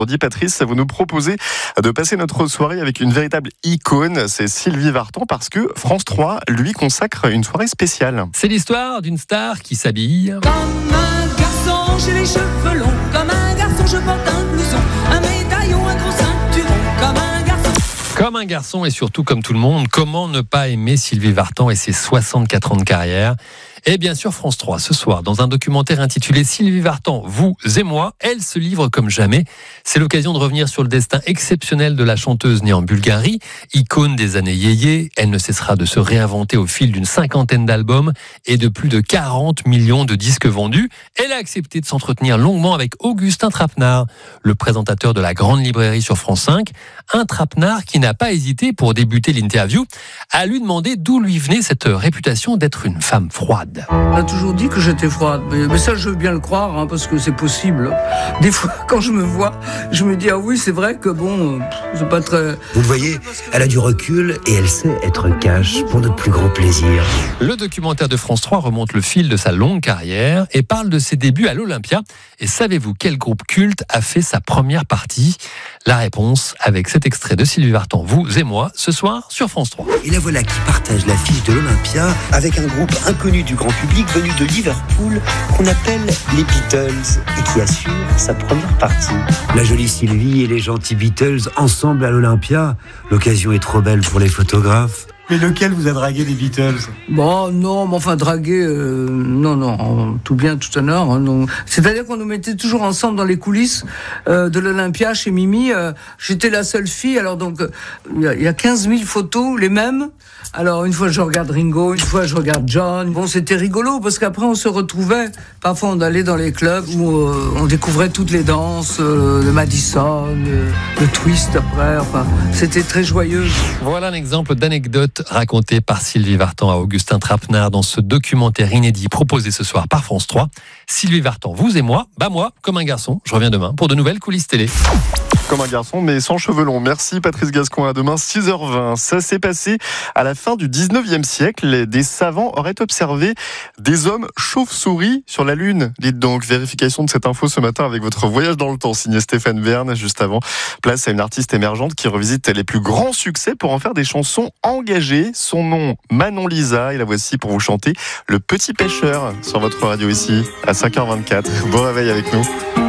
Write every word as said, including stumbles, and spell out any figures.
Aujourd'hui, Patrice, vous nous proposez de passer notre soirée avec une véritable icône, c'est Sylvie Vartan, parce que France trois lui consacre une soirée spéciale. C'est l'histoire d'une star qui s'habille comme un garçon, j'ai les cheveux longs, comme un garçon, je porte un blouson, un médaillon, un gros ceinturon, comme un garçon. comme un garçon et surtout comme tout le monde. Comment ne pas aimer Sylvie Vartan et ses soixante-quatre ans de carrière ? Et bien sûr France trois, ce soir, dans un documentaire intitulé Sylvie Vartan, vous et moi, elle se livre comme jamais. C'est l'occasion de revenir sur le destin exceptionnel de la chanteuse née en Bulgarie, icône des années yéyé. Elle ne cessera de se réinventer au fil d'une cinquantaine d'albums et de plus de quarante millions de disques vendus. Elle a accepté de s'entretenir longuement avec Augustin Trapenard, le présentateur de la Grande Librairie sur France cinq. Un Trapenard qui n'a pas hésité, pour débuter l'interview, à lui demander d'où lui venait cette réputation d'être une femme froide. On a toujours dit que j'étais froide, mais, mais ça je veux bien le croire, hein, parce que c'est possible. Des fois, quand je me vois, je me dis ah oui, c'est vrai que bon, euh, c'est pas très. Vous le voyez, elle a du recul et elle sait être cash pour notre plus grand plaisir. Le documentaire de France trois remonte le fil de sa longue carrière et parle de ses débuts à l'Olympia. Et savez-vous quel groupe culte a fait sa première partie ? La réponse avec cet extrait de Sylvie Vartan, vous et moi, ce soir sur France trois. Et la voilà qui partage l'affiche de l'Olympia avec un groupe inconnu du grand public venu de Liverpool qu'on appelle les Beatles et qui assure sa première partie. La jolie Sylvie et les gentils Beatles ensemble à l'Olympia. L'occasion est trop belle pour les photographes. Mais lequel vous a dragué des Beatles ? Bon, non, mais enfin, draguer, euh, non, non, tout bien, tout honneur. Hein, non. C'est-à-dire qu'on nous mettait toujours ensemble dans les coulisses euh, de l'Olympia chez Mimi. Euh, j'étais la seule fille, alors donc, il euh, y, y a quinze mille photos, les mêmes. Alors, une fois, je regarde Ringo, une fois, je regarde John. Bon, c'était rigolo, parce qu'après, on se retrouvait. Parfois, on allait dans les clubs où euh, on découvrait toutes les danses, euh, le Madison, le, le twist après. Enfin, c'était très joyeux. Voilà un exemple d'anecdote racontée par Sylvie Vartan à Augustin Trapenard dans ce documentaire inédit proposé ce soir par France trois. Sylvie Vartan, vous et moi, bah moi, comme un garçon. Je reviens demain pour de nouvelles coulisses télé. Comme un garçon, mais sans cheveux longs. Merci Patrice Gascon, à demain six heures vingt. Ça s'est passé à la fin du dix-neuvième siècle. Des savants auraient observé des hommes chauves-souris sur la Lune. Dites donc, vérification de cette info ce matin avec votre voyage dans le temps, signé Stéphane Bern. Juste avant, place à une artiste émergente qui revisite les plus grands succès pour en faire des chansons engagées. Son nom, Manon Lisa, et la voici pour vous chanter Le Petit Pêcheur sur votre radio ici à cinq heures vingt-quatre. Bon réveil avec nous.